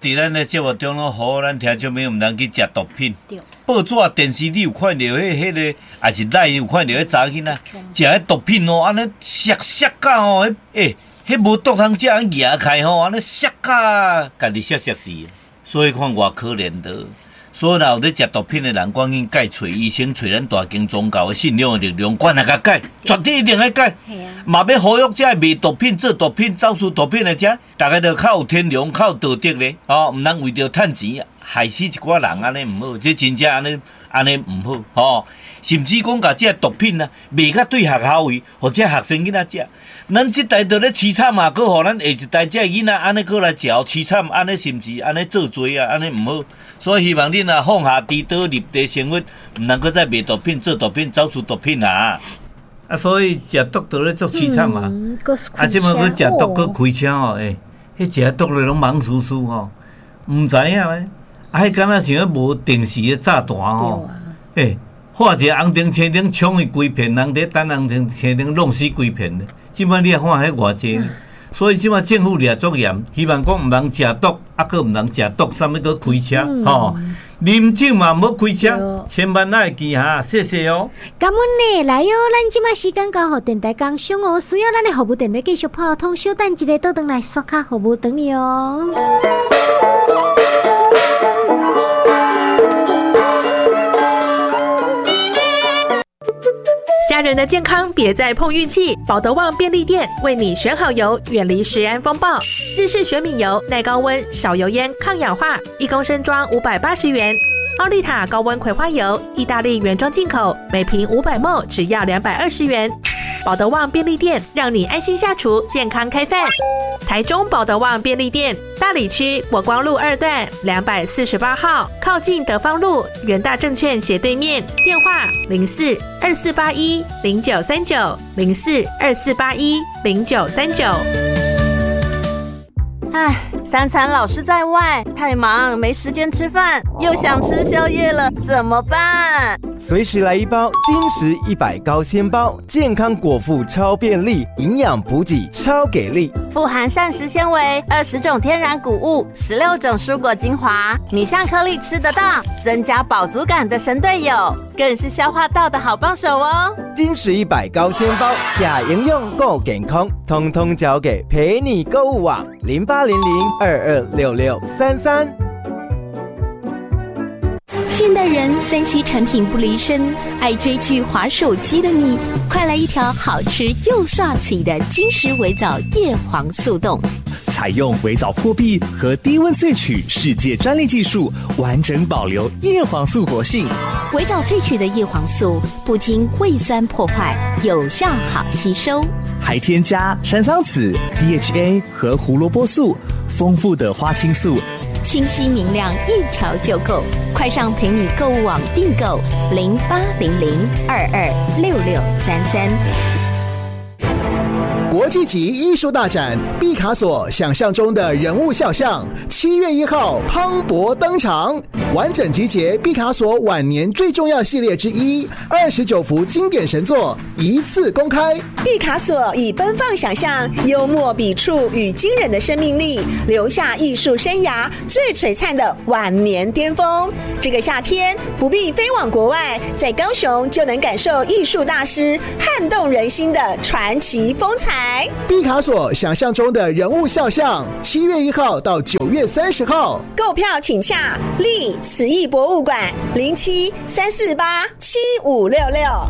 在咱的节目中拢呼咱听众朋友唔通去食毒品。报纸、电视你有看到迄个，还是赖有看到迄查囡仔食迄毒品哦，安尼削到哦，迄无毒通食，安牙开吼，安尼削到家己削死。所以看偌可怜的。所以若有咧食毒品的人，赶紧改找医生，找咱大经宗教的信仰的力量，赶来甲改，绝对一定要改。嘛要呼吁这卖毒品、做毒品、走私毒品的者，大家都较有天良、较有道德咧，哦，唔通为着趁钱害死一寡人，安尼唔好，这真正安尼唔好，哦。甚至讲甲这毒品啊，卖甲对学校位，或者学生囡仔食，咱这代就咧凄惨嘛，搁互咱下一代这囡仔安尼搁来食凄惨，安尼是毋是安尼做罪啊？安尼唔好，所以希望恁啊放下屠刀立地生活，唔能够再卖毒品、做毒品、走私毒品啊！啊，所以食毒就咧足凄惨嘛，啊，即摆搁食毒搁开车哦，迄食毒咧拢忙叔叔吼，唔知影咧，啊，迄敢若像无定时的炸弹吼，画一个红灯青灯冲去规片人伫等红灯青灯弄死规片的，即摆你也看迄偌济，所以即摆政府掠足严，希望讲毋通食毒，啊，搁毋通食毒，啥物搁开车吼，啉酒嘛无开车，千万要记哈，谢谢哦。 感恩呢，来哟，咱即摆时间交互电台工商哦，需要咱的服务电话继续拨通，稍等一个倒转来刷卡服务等你哦。 家人的健康别再碰运气，保德旺便利店为你选好油，远离食安风暴。日式玄米油，耐高温、少油烟、抗氧化，1公升装580元。奥利塔高温葵花油，意大利原装进口，每瓶500ml只要220元。保德旺便利店让你安心下厨，健康开饭。台中保德旺便利店，大里区国光路2段248号，靠近德芳路元大证券斜对面，电话04-2481-0939，04-2481-0939。 唉，3餐老是在外，太忙没时间吃饭，又想吃宵夜了，怎么办？ 随时来一包金石100高纤包，健康果腹超便利，营养补给超给力， 富含膳食纤维、20种天然谷物、16种蔬果精华，米香颗粒吃得到，增加饱足感的神队友，更是消化道的好帮手哦。 金石100高纤包，假营养够健康，通通交给陪你购物网0800226633。 现代人3C 产品不离身，爱追剧滑手机的你，快来一条好吃又刷嘴的金石微藻叶黄素冻。 采用微藻破壁和低温萃取世界专利技术，完整保留叶黄素活性。 微藻萃取的叶黄素不经胃酸破坏，有效好吸收， 还添加山桑子、DHA 和胡萝卜素，丰富的花青素， 清晰明亮，一条就够。快上陪你购物网订购0800226633。 国际级艺术大展毕卡索想象中的人物肖像，7月1号磅礴登场，完整集结毕卡索晚年最重要系列之一，29幅经典神作一次公开。 毕卡索以奔放想象、幽默笔触与惊人的生命力，留下艺术生涯最璀璨的晚年巅峰。这个夏天不必飞往国外，在高雄就能感受艺术大师撼动人心的传奇风采。 毕卡索想象中的人物肖像，7月1号到9月30号， 购票请洽立慈艺博物馆0734875566。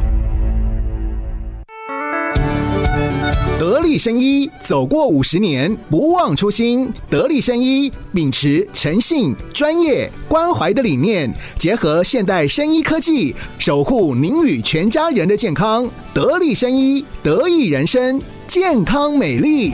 得力生医走过50年，不忘初心。得力生医秉持诚信、专业、关怀的理念，结合现代生医科技，守护您与全家人的健康。得力生医，得益人生，健康美丽。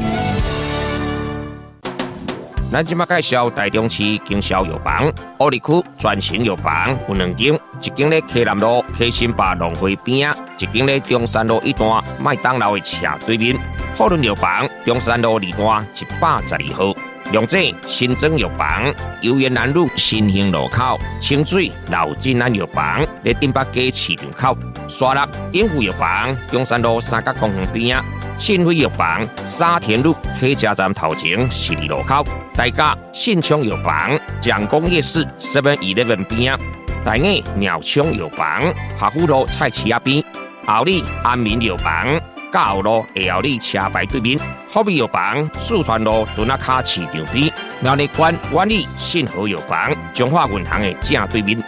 咱即马介绍台中市经销药房，乌里区全型药房有2间，一间咧溪南路溪新坝农会边，一间咧中山路1段麦当劳的斜对面。富润药房中山路2段112号。龙井新庄药房游园南路新兴路口，清水老金安药房咧顶北街市场口，沙鹿永富药房中山路3角公园边， 信辉药房沙田路客家站头前十字路口，大家信昌药房蒋公夜市 7-11 边，大雅鸟昌药房合府路菜市仔边，后里安民药房甲后路下后里车牌对面，福美药房四川路墩仔卡市场边，苗栗县湾里信和药房中华银行的正对面。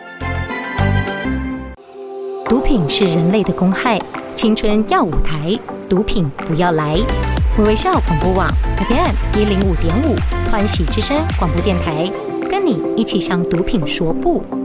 毒品是人类的公害，青春要舞台，毒品不要来。微笑广播网 FM105.5，欢喜之声广播电台，跟你一起向毒品说不。